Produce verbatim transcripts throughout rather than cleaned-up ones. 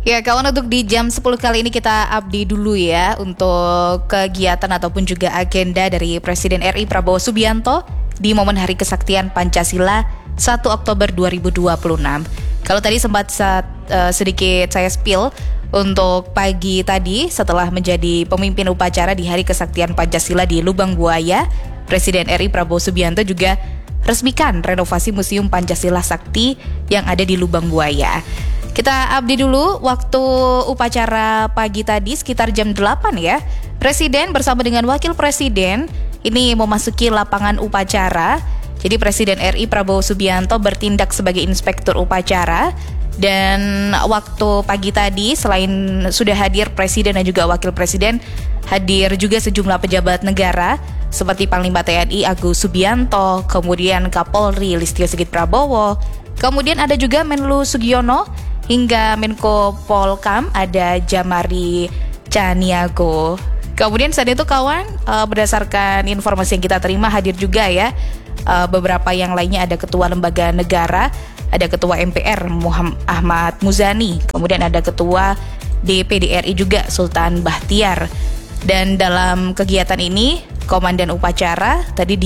Ya kawan, untuk di jam sepuluh kali ini kita update dulu ya untuk kegiatan ataupun juga agenda dari Presiden R I Prabowo Subianto di momen Hari Kesaktian Pancasila satu Oktober dua ribu dua puluh enam. Kalau tadi sempat saat, uh, sedikit saya spill untuk pagi tadi setelah menjadi pemimpin upacara di Hari Kesaktian Pancasila di Lubang Buaya, Presiden R I Prabowo Subianto juga resmikan renovasi Museum Pancasila Sakti yang ada di Lubang Buaya. Kita update dulu waktu upacara pagi tadi sekitar jam delapan ya. Presiden bersama dengan Wakil Presiden ini memasuki lapangan upacara. Jadi Presiden R I Prabowo Subianto bertindak sebagai inspektur upacara. Dan waktu pagi tadi selain sudah hadir Presiden dan juga Wakil Presiden, hadir juga sejumlah pejabat negara seperti Panglima T N I Agus Subianto, kemudian Kapolri Listio Sigit Prabowo, kemudian ada juga Menlu Sugiono, hingga Menko Polkam ada Jamari Caniago. Kemudian saat itu kawan, uh, berdasarkan informasi yang kita terima hadir juga ya uh, beberapa yang lainnya, ada Ketua Lembaga Negara, ada Ketua M P R Muhammad Ahmad Muzani, kemudian ada Ketua D P D R I juga Sultan Bahtiar. Dan dalam kegiatan ini Komandan Upacara tadi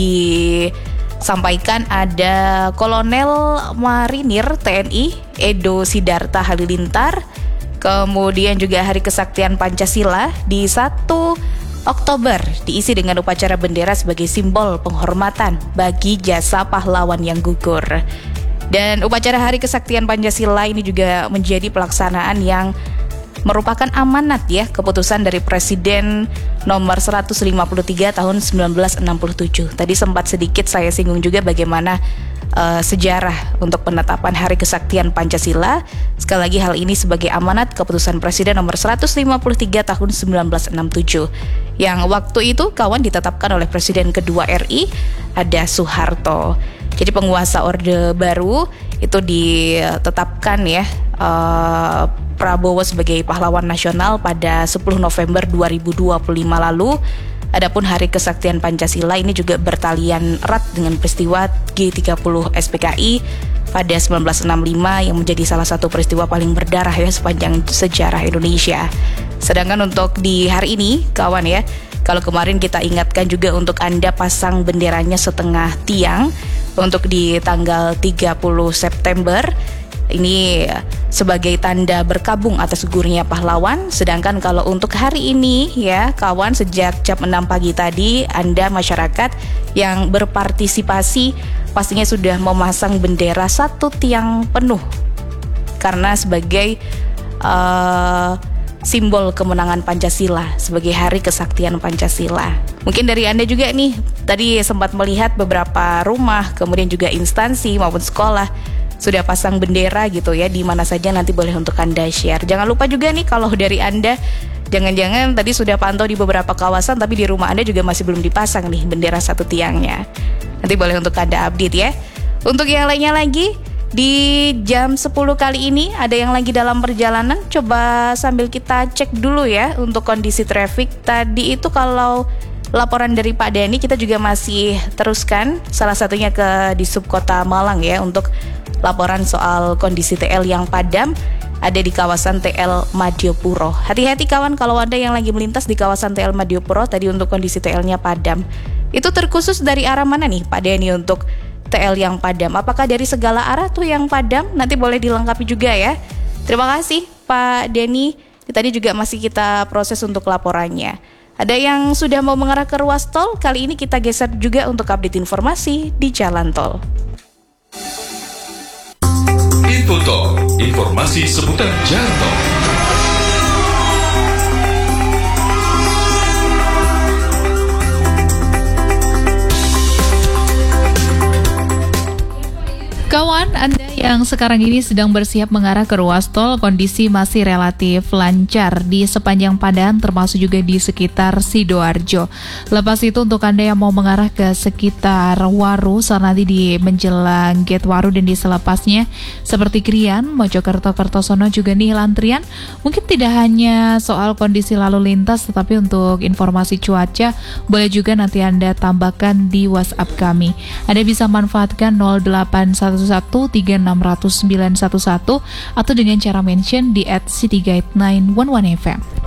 disampaikan ada Kolonel Marinir T N I Edo Sidarta Halilintar. Kemudian juga Hari Kesaktian Pancasila di satu Oktober diisi dengan upacara bendera sebagai simbol penghormatan bagi jasa pahlawan yang gugur. Dan upacara Hari Kesaktian Pancasila ini juga menjadi pelaksanaan yang merupakan amanat ya keputusan dari Presiden nomor seratus lima puluh tiga tahun seribu sembilan ratus enam puluh tujuh. Tadi sempat sedikit saya singgung juga bagaimana uh, sejarah untuk penetapan Hari Kesaktian Pancasila. Sekali lagi hal ini sebagai amanat keputusan Presiden nomor seratus lima puluh tiga tahun seribu sembilan ratus enam puluh tujuh yang waktu itu kawan ditetapkan oleh Presiden kedua R I ada Soeharto. Jadi penguasa Orde Baru itu ditetapkan ya uh, Prabowo sebagai pahlawan nasional pada sepuluh November dua ribu dua puluh lima lalu. Adapun Hari Kesaktian Pancasila ini juga bertalian erat dengan peristiwa G tiga puluh S P K I pada seribu sembilan ratus enam puluh lima yang menjadi salah satu peristiwa paling berdarah ya sepanjang sejarah Indonesia. Sedangkan untuk di hari ini kawan ya, kalau kemarin kita ingatkan juga untuk Anda pasang benderanya setengah tiang untuk di tanggal tiga puluh September. Ini sebagai tanda berkabung atas gugurnya pahlawan. Sedangkan kalau untuk hari ini ya kawan, sejak jam enam pagi tadi Anda masyarakat yang berpartisipasi pastinya sudah memasang bendera satu tiang penuh karena sebagai uh, simbol kemenangan Pancasila, sebagai Hari Kesaktian Pancasila. Mungkin dari Anda juga nih tadi sempat melihat beberapa rumah, kemudian juga instansi maupun sekolah sudah pasang bendera gitu ya, di mana saja nanti boleh untuk Anda share. Jangan lupa juga nih kalau dari Anda jangan-jangan tadi sudah pantau di beberapa kawasan tapi di rumah Anda juga masih belum dipasang nih bendera satu tiangnya. Nanti boleh untuk Anda update ya. Untuk yang lainnya lagi di jam sepuluh kali ini ada yang lagi dalam perjalanan, coba sambil kita cek dulu ya untuk kondisi traffic. Tadi itu kalau laporan dari Pak Dani kita juga masih teruskan, salah satunya ke di Subkota Malang ya, untuk laporan soal kondisi T L yang padam ada di kawasan T L Madiopuro. Hati-hati kawan kalau Anda yang lagi melintas di kawasan T L Madiopuro tadi untuk kondisi T L-nya padam. Itu terkhusus dari arah mana nih Pak Dani untuk T L yang padam? Apakah dari segala arah tuh yang padam? Nanti boleh dilengkapi juga ya. Terima kasih Pak Dani. Tadi juga masih kita proses untuk laporannya. Ada yang sudah mau mengarah ke ruas tol, kali ini kita geser juga untuk update informasi di jalan tol. Info Tol, informasi seputar jalan tol. Kawan, Anda yang sekarang ini sedang bersiap mengarah ke ruas tol, kondisi masih relatif lancar di sepanjang Padang, termasuk juga di sekitar Sidoarjo. Lepas itu untuk Anda yang mau mengarah ke sekitar Waru, saat nanti di menjelang Gate Waru dan di selepasnya, seperti Krian, Mojokerto, Kertosono juga nih antrian. Mungkin tidak hanya soal kondisi lalu lintas, tetapi untuk informasi cuaca, boleh juga nanti Anda tambahkan di WhatsApp kami. Anda bisa manfaatkan nol delapan satu satu tiga enam enam nol sembilan satu satu atau dengan cara mention di at City Guide sembilan satu satu F M.